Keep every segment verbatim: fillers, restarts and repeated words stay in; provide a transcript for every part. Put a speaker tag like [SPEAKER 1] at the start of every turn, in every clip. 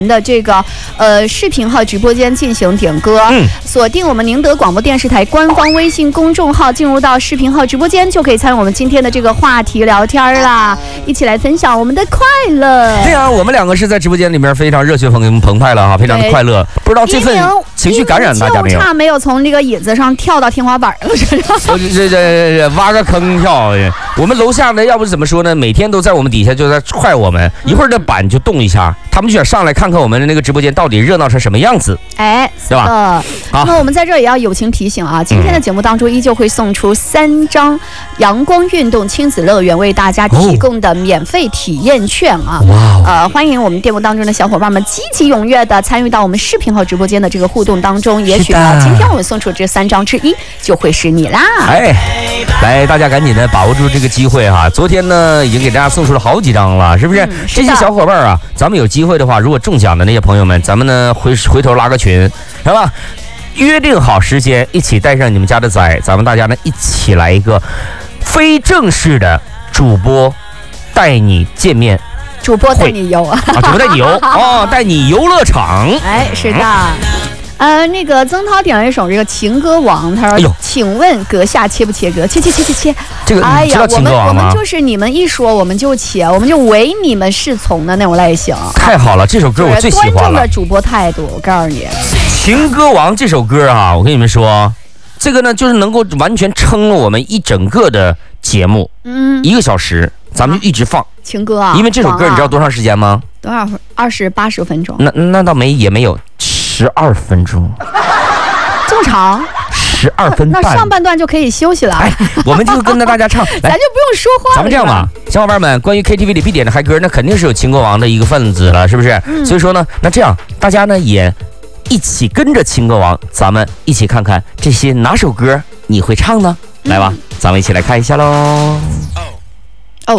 [SPEAKER 1] 的这个呃视频号直播间进行点歌，嗯，锁定我们宁德广播电视台官方微信公众号，进入到视频号直播间就可以参与我们今天的这个话题聊天啦，一起来分享我们的快乐。
[SPEAKER 2] 对啊，我们两个是在直播间里面非常热血澎澎湃了哈，非常的快乐。不知道这份情绪感染大家没有？
[SPEAKER 1] 就差没有从这个椅子上跳到天花板了，
[SPEAKER 2] 这这这挖个坑跳。我们楼下呢，要不怎么说呢？每天都在我们底下就在踹我们，一会儿这板就动一下，他们就想上来看看我们的那个直播间到底热闹成什么样子，
[SPEAKER 1] 哎，
[SPEAKER 2] 对吧？
[SPEAKER 1] 呃，那么我们在这也要友情提醒啊，今天的节目当中依旧会送出三张阳光运动亲子乐园为大家提供的免费体验券啊！哇、哦，呃，欢迎我们节目当中的小伙伴们积极踊跃的参与到我们视频号直播间的这个互动当中，也许呢，今天我们送出这三张之一就会是你啦！
[SPEAKER 2] 哎，来，大家赶紧的把握住这个机会哈！昨天呢，已经给大家送出了好几张了，是不是？嗯、是这些小伙伴啊，咱们有机会的话，如果中奖的那些朋友们，咱们呢回回头拉个群，是吧？约定好时间，一起带上你们家的崽，咱们大家呢一起来一个非正式的主播带你见面，
[SPEAKER 1] 主播带你游啊，
[SPEAKER 2] 主播带你游哦，带你游乐场。
[SPEAKER 1] 哎，是的。呃，那个曾涛点了一首这个情歌王，他说：“哎、请问阁下切不切歌？切切切切切。”
[SPEAKER 2] 这个你知道情歌王吗？
[SPEAKER 1] 哎呀，我们我们就是你们一说我们就切，我们就唯你们是从的那种类型。
[SPEAKER 2] 太好了，这首歌我最喜欢了。
[SPEAKER 1] 端正的主播态度，我告诉你，
[SPEAKER 2] 情歌王这首歌啊，我跟你们说，这个呢就是能够完全撑了我们一整个的节目，嗯，一个小时，咱们就一直放、啊、
[SPEAKER 1] 情歌啊。
[SPEAKER 2] 因为这首歌你知道多长时间吗？
[SPEAKER 1] 多少分？二十八十分钟。
[SPEAKER 2] 那那倒没也没有。十二分钟，
[SPEAKER 1] 这么长？
[SPEAKER 2] 十二分半，
[SPEAKER 1] 那上半段就可以休息了。
[SPEAKER 2] 哎，我们就跟着大家唱，
[SPEAKER 1] 咱就不用说话了。
[SPEAKER 2] 咱们这样吧，小伙伴们，关于 K T V 里必点的嗨歌，那肯定是有情歌王的一个分子了，是不是？嗯、所以说呢，那这样大家呢也一起跟着情歌王，咱们一起看看这些哪首歌你会唱呢？嗯、来吧，咱们一起来看一下喽。哦，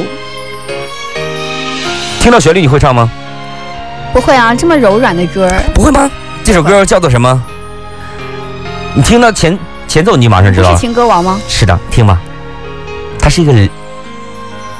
[SPEAKER 2] 听到旋律你会唱吗？
[SPEAKER 1] 不会啊，这么柔软的歌
[SPEAKER 2] 不会吗？这首歌叫做什么？你听到前前奏，你马上知道了。
[SPEAKER 1] 是情歌王吗？
[SPEAKER 2] 是的，听吧，它是一个